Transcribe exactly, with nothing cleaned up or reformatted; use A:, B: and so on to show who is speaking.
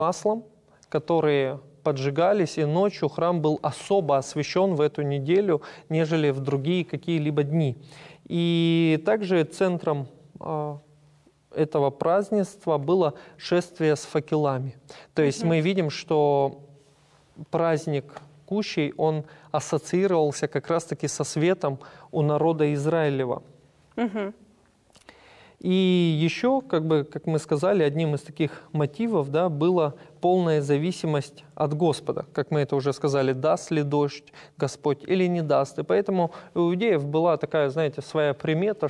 A: маслом, которые поджигались, и ночью храм был особо освящен в эту неделю, нежели в другие какие-либо дни. И также центром э, этого празднества было шествие с факелами. То есть mm-hmm. мы видим, что праздник Кущей, он ассоциировался как раз-таки со светом у народа Израилева. Mm-hmm. И еще, как бы, как мы сказали, одним из таких мотивов, да, была полная зависимость от Господа. Как мы это уже сказали, даст ли дождь Господь или не даст. И поэтому у иудеев была такая, знаете, своя примета,